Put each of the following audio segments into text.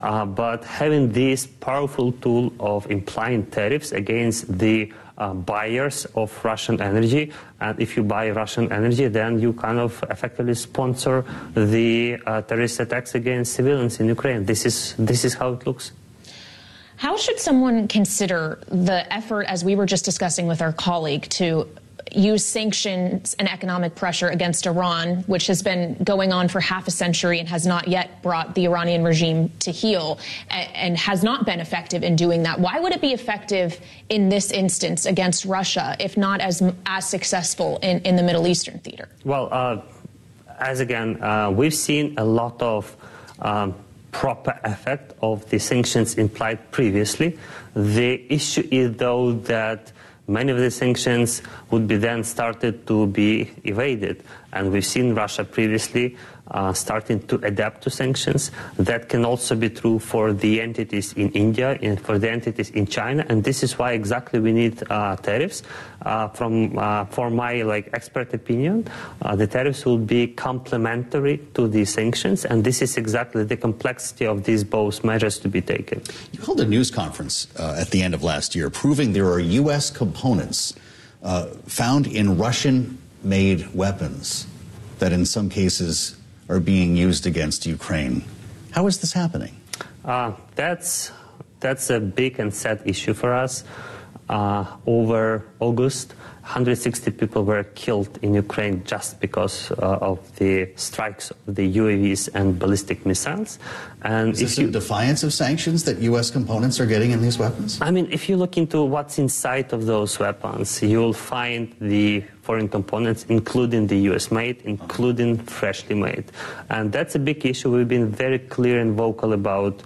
But having this powerful tool of implying tariffs against the buyers of Russian energy, and if you buy Russian energy, then you kind of effectively sponsor the terrorist attacks against civilians in Ukraine. This is how it looks. How should someone consider the effort, as we were just discussing with our colleague, to use sanctions and economic pressure against Iran, which has been going on for half a century and has not yet brought the Iranian regime to heel and has not been effective in doing that? Why would it be effective in this instance against Russia, if not as successful in the Middle Eastern theater? Well, we've seen a lot of proper effect of the sanctions implied previously. The issue is, though, that many of the sanctions would be then started to be evaded. And we've seen Russia previously starting to adapt to sanctions. That can also be true for the entities in India and for the entities in China. And this is why exactly we need tariffs. For my expert opinion, the tariffs will be complementary to the sanctions. And this is exactly the complexity of these both measures to be taken. You held a news conference at the end of last year proving there are U.S. components found in Russian-made weapons that in some cases are being used against Ukraine. How is this happening? That's a big and sad issue for us. Over August, 160 people were killed in Ukraine just because of the strikes of the UAVs and ballistic missiles. And is this in defiance of sanctions that U.S. components are getting in these weapons? I mean, if you look into what's inside of those weapons, you'll find the foreign components, including the U.S.-made, including freshly made. And that's a big issue. We've been very clear and vocal about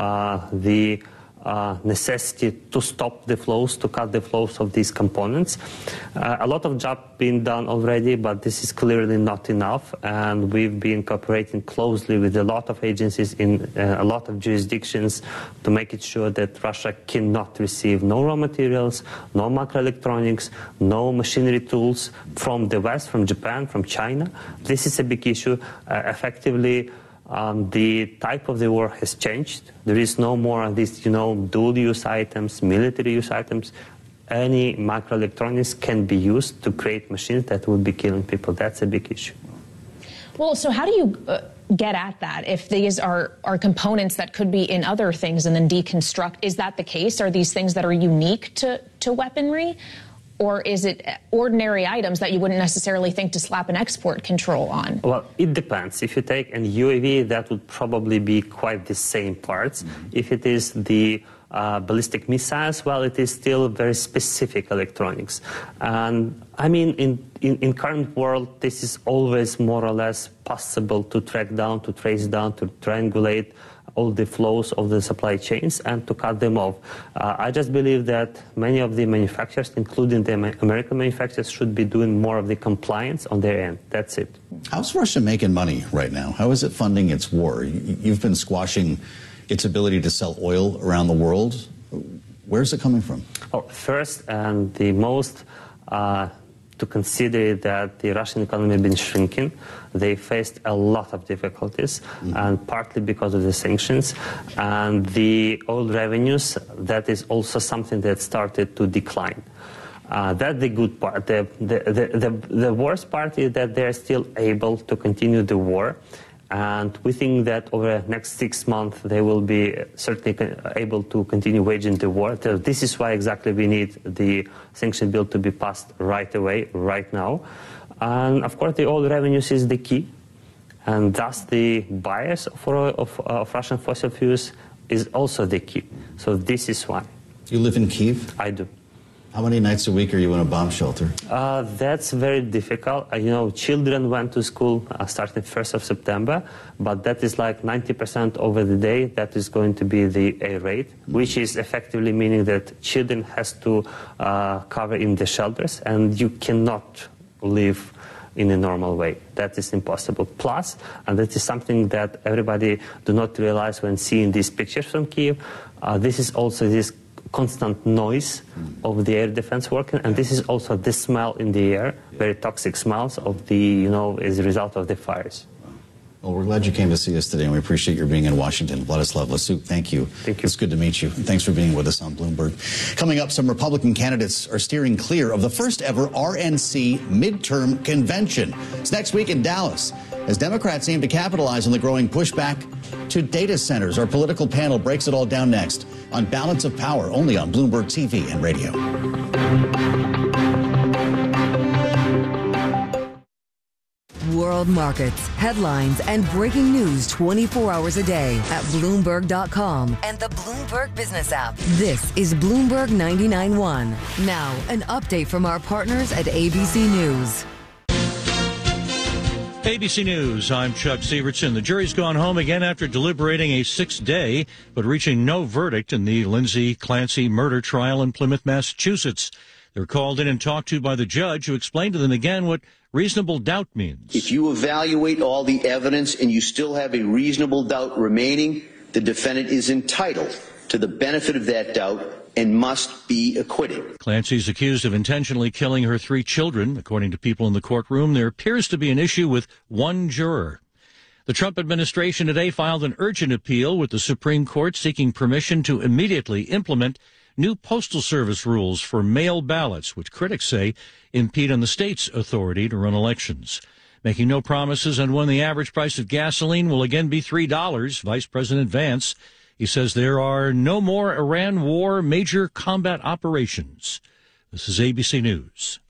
the necessity to stop the flows, to cut the flows of these components. A lot of job being done already, but this is clearly not enough. And we've been cooperating closely with a lot of agencies in a lot of jurisdictions to make it sure that Russia cannot receive no raw materials, no microelectronics, no machinery tools from the West, from Japan, from China. This is a big issue. Effectively, the type of the war has changed. There is no more of these, dual-use items, military-use items. Any microelectronics can be used to create machines that would be killing people. That's a big issue. Well, so how do you get at that? If these are components that could be in other things and then deconstruct, is that the case? Are these things that are unique to weaponry? Or is it ordinary items that you wouldn't necessarily think to slap an export control on? Well, it depends. If you take an UAV, that would probably be quite the same parts. If it is the ballistic missiles, well, it is still very specific electronics. And I mean, in current world, this is always more or less possible to track down, to trace down, to triangulate all the flows of the supply chains and to cut them off. I just believe that many of the manufacturers, including the American manufacturers, should be doing more of the compliance on their end. That's it. How's Russia making money right now? How is it funding its war? You've been squashing its ability to sell oil around the world. Where's it coming from? Oh, first and the most to consider that the Russian economy has been shrinking. They faced a lot of difficulties, and partly because of the sanctions. And the oil revenues, that is also something that started to decline. That's the good part. The worst part is that they're still able to continue the war. And we think that over the next 6 months, they will be certainly able to continue waging the war. So this is why exactly we need the sanction bill to be passed right away, right now. And of course, the oil revenues is the key. And thus the buyers of Russian fossil fuels is also the key. So this is why. You live in Kyiv? I do. How many nights a week are you in a bomb shelter? That's very difficult. Children went to school starting 1st of September, but that is like 90% over the day. That is going to be the A rate, which is effectively meaning that children has to cover in the shelters, and you cannot live in a normal way. That is impossible. Plus, and that is something that everybody do not realize when seeing these pictures from Kyiv, this is also this constant noise of the air defense working, and this is also the smell in the air, very toxic smells of the, as a result of the fires. Well, we're glad you came to see us today, and we appreciate your being in Washington. Vladislav Lasuk, thank you. Thank you. It's good to meet you. And thanks for being with us on Bloomberg. Coming up, some Republican candidates are steering clear of the first ever RNC midterm convention. It's next week in Dallas, as Democrats aim to capitalize on the growing pushback to data centers. Our political panel breaks it all down next on Balance of Power, only on Bloomberg TV and radio. World markets, headlines, and breaking news 24 hours a day at Bloomberg.com and the Bloomberg Business app. This is Bloomberg 99.1. Now, an update from our partners at ABC News. ABC News, I'm Chuck Sievertson. The jury's gone home again after deliberating a 6-day, but reaching no verdict in the Lindsay Clancy murder trial in Plymouth, Massachusetts. They're called in and talked to by the judge, who explained to them again what reasonable doubt means. If you evaluate all the evidence and you still have a reasonable doubt remaining, the defendant is entitled to the benefit of that doubt and must be acquitted. Clancy's accused of intentionally killing her 3 children. According to people in the courtroom, there appears to be an issue with one juror. The Trump administration today filed an urgent appeal with the Supreme Court seeking permission to immediately implement new Postal Service rules for mail ballots, which critics say impede on the state's authority to run elections. Making no promises on when the average price of gasoline will again be $3, Vice President Vance, he says there are no more Iran war major combat operations. This is ABC News.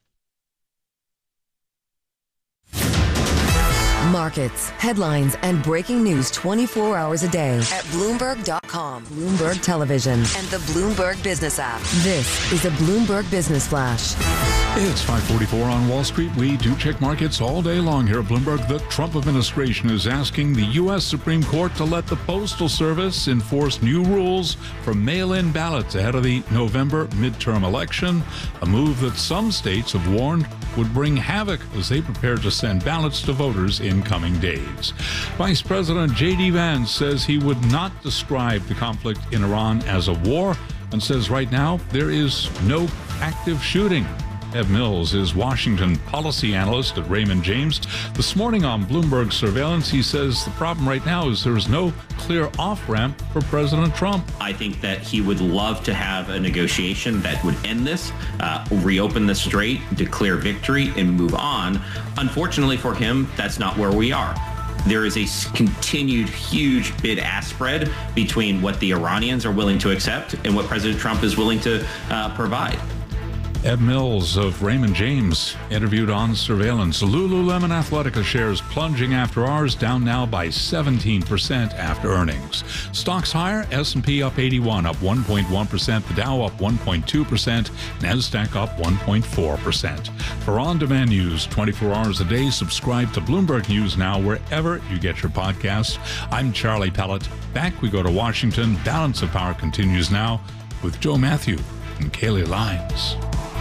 Markets, headlines, and breaking news 24 hours a day at Bloomberg.com, Bloomberg Television, and the Bloomberg Business app. This is a Bloomberg Business Flash. It's 5:44 on Wall Street. We do check markets all day long here at Bloomberg. The Trump administration is asking the U.S. Supreme Court to let the Postal Service enforce new rules for mail-in ballots ahead of the November midterm election, a move that some states have warned would bring havoc as they prepare to send ballots to voters in coming days. Vice President J.D. Vance says he would not describe the conflict in Iran as a war and says right now there is no active shooting. Ev Mills is Washington policy analyst at Raymond James. This morning on Bloomberg Surveillance, he says the problem right now is there is no clear off-ramp for President Trump. I think that he would love to have a negotiation that would end this, reopen the strait, declare victory, and move on. Unfortunately for him, that's not where we are. There is a continued huge bid-ask spread between what the Iranians are willing to accept and what President Trump is willing to provide. Ed Mills of Raymond James interviewed on Surveillance. Lululemon Athletica shares plunging after hours, down now by 17% after earnings. Stocks higher, S&P up 81, up 1.1%, the Dow up 1.2%, NASDAQ up 1.4%. For on-demand news 24 hours a day, subscribe to Bloomberg News Now wherever you get your podcasts. I'm Charlie Pellet. Back we go to Washington. Balance of Power continues now with Joe Matthew and Kaylee Lyons.